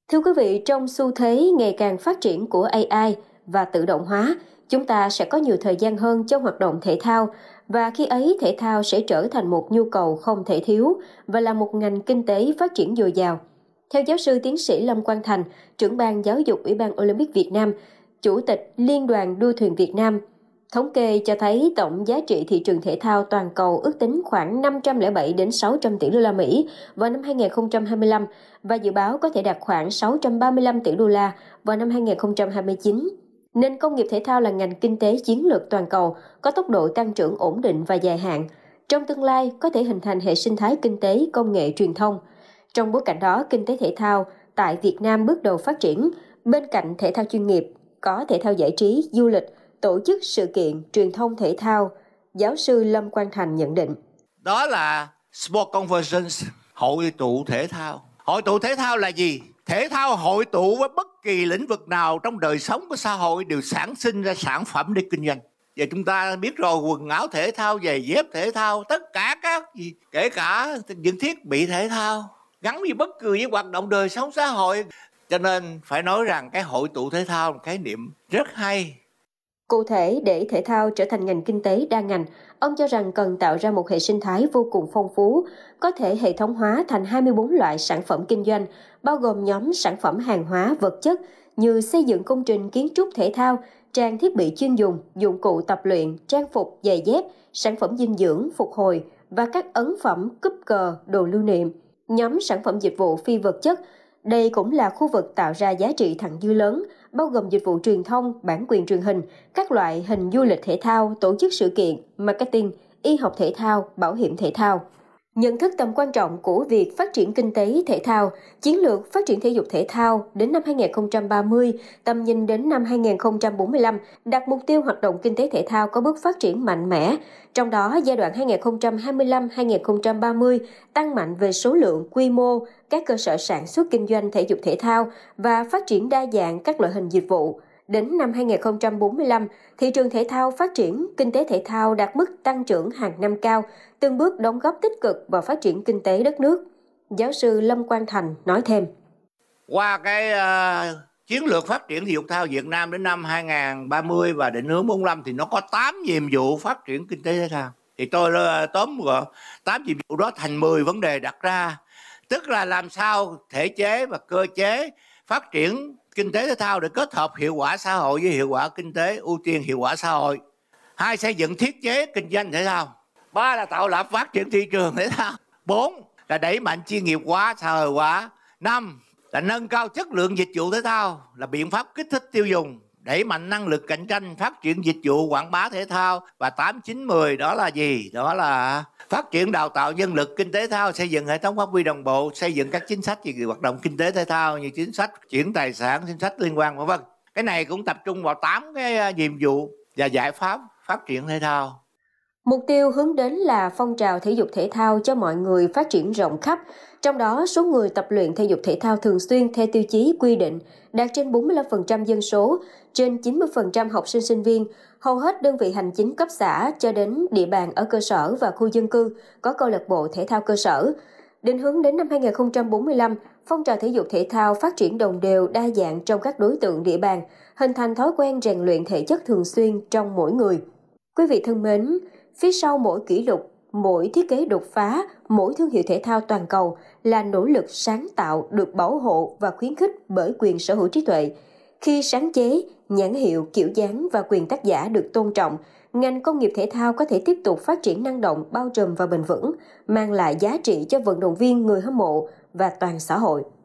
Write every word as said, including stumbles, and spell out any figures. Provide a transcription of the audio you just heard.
Thưa quý vị, trong xu thế ngày càng phát triển của a i và tự động hóa, chúng ta sẽ có nhiều thời gian hơn cho hoạt động thể thao và khi ấy thể thao sẽ trở thành một nhu cầu không thể thiếu và là một ngành kinh tế phát triển dồi dào. Theo giáo sư tiến sĩ Lâm Quang Thành, trưởng ban giáo dục Ủy ban Olympic Việt Nam, Chủ tịch Liên đoàn Đua thuyền Việt Nam, thống kê cho thấy tổng giá trị thị trường thể thao toàn cầu ước tính khoảng năm trăm lẻ bảy đến sáu trăm tỷ đô la Mỹ vào năm hai nghìn không trăm hai mươi lăm và dự báo có thể đạt khoảng sáu trăm ba mươi lăm tỷ đô la vào năm hai nghìn không trăm hai mươi chín. Nên công nghiệp thể thao là ngành kinh tế chiến lược toàn cầu, có tốc độ tăng trưởng ổn định và dài hạn. Trong tương lai có thể hình thành hệ sinh thái kinh tế, công nghệ, truyền thông. Trong bối cảnh đó, kinh tế thể thao tại Việt Nam bước đầu phát triển. Bên cạnh thể thao chuyên nghiệp, có thể thao giải trí, du lịch, tổ chức sự kiện, truyền thông thể thao. Giáo sư Lâm Quang Thành nhận định. Đó là Sport Convergence, hội tụ thể thao. Hội tụ thể thao là gì? Thể thao hội tụ với bất kỳ lĩnh vực nào trong đời sống của xã hội đều sản sinh ra sản phẩm để kinh doanh. Và chúng ta biết rồi, quần áo thể thao, giày dép thể thao, tất cả các gì, kể cả những thiết bị thể thao, gắn với bất cứ với hoạt động đời sống xã hội. Cho nên phải nói rằng cái hội tụ thể thao là một khái niệm rất hay. Cụ thể, để thể thao trở thành ngành kinh tế đa ngành, ông cho rằng cần tạo ra một hệ sinh thái vô cùng phong phú, có thể hệ thống hóa thành hai mươi bốn loại sản phẩm kinh doanh, bao gồm nhóm sản phẩm hàng hóa vật chất như xây dựng công trình kiến trúc thể thao, trang thiết bị chuyên dùng, dụng cụ tập luyện, trang phục, giày dép, sản phẩm dinh dưỡng, phục hồi và các ấn phẩm, cúp cờ, đồ lưu niệm. Nhóm sản phẩm dịch vụ phi vật chất, đây cũng là khu vực tạo ra giá trị thặng dư lớn, bao gồm dịch vụ truyền thông, bản quyền truyền hình, các loại hình du lịch thể thao, tổ chức sự kiện, marketing, y học thể thao, bảo hiểm thể thao. Nhận thức tầm quan trọng của việc phát triển kinh tế thể thao, chiến lược phát triển thể dục thể thao đến năm hai nghìn không trăm ba mươi, tầm nhìn đến năm hai nghìn không trăm bốn mươi lăm, đặt mục tiêu hoạt động kinh tế thể thao có bước phát triển mạnh mẽ. Trong đó, giai đoạn hai nghìn không trăm hai mươi lăm đến hai nghìn không trăm ba mươi tăng mạnh về số lượng, quy mô, các cơ sở sản xuất kinh doanh thể dục thể thao và phát triển đa dạng các loại hình dịch vụ. Đến năm hai nghìn không trăm bốn mươi lăm, thị trường thể thao phát triển, kinh tế thể thao đạt mức tăng trưởng hàng năm cao, từng bước đóng góp tích cực vào phát triển kinh tế đất nước. Giáo sư Lâm Quang Thành nói thêm. Qua cái uh, chiến lược phát triển thể dục thể thao Việt Nam đến năm hai nghìn không trăm ba mươi và định hướng bốn mươi lăm thì nó có tám nhiệm vụ phát triển kinh tế thể thao. Thì tôi uh, tóm gọn tám nhiệm vụ đó thành mười vấn đề đặt ra. Tức là làm sao thể chế và cơ chế phát triển kinh tế thể thao để kết hợp hiệu quả xã hội với hiệu quả kinh tế, ưu tiên hiệu quả xã hội. Hai, xây dựng thiết chế kinh doanh thể thao. Ba là tạo lập phát triển thị trường thể thao. Bốn là đẩy mạnh chuyên nghiệp hóa, xã hội hóa. Năm là nâng cao chất lượng dịch vụ thể thao, là biện pháp kích thích tiêu dùng, đẩy mạnh năng lực cạnh tranh, phát triển dịch vụ quảng bá thể thao. Và tám, chín, mười đó là gì? Đó là phát triển đào tạo nhân lực kinh tế thể thao, xây dựng hệ thống pháp quy đồng bộ, xây dựng các chính sách về hoạt động kinh tế thể thao như chính sách chuyển tài sản, chính sách liên quan vân vân. Cái này cũng tập trung vào tám cái nhiệm vụ và giải pháp phát triển thể thao. Mục tiêu hướng đến là phong trào thể dục thể thao cho mọi người phát triển rộng khắp, trong đó số người tập luyện thể dục thể thao thường xuyên theo tiêu chí quy định đạt trên bốn mươi lăm phần trăm dân số, trên chín mươi phần trăm học sinh sinh viên, hầu hết đơn vị hành chính cấp xã cho đến địa bàn ở cơ sở và khu dân cư có câu lạc bộ thể thao cơ sở. Định hướng đến năm hai nghìn không trăm bốn mươi lăm, phong trào thể dục thể thao phát triển đồng đều đa dạng trong các đối tượng địa bàn, hình thành thói quen rèn luyện thể chất thường xuyên trong mỗi người. Quý vị thân mến, phía sau mỗi kỷ lục, mỗi thiết kế đột phá, mỗi thương hiệu thể thao toàn cầu là nỗ lực sáng tạo được bảo hộ và khuyến khích bởi quyền sở hữu trí tuệ. Khi sáng chế, nhãn hiệu, kiểu dáng và quyền tác giả được tôn trọng, ngành công nghiệp thể thao có thể tiếp tục phát triển năng động, bao trùm và bền vững, mang lại giá trị cho vận động viên, người hâm mộ và toàn xã hội.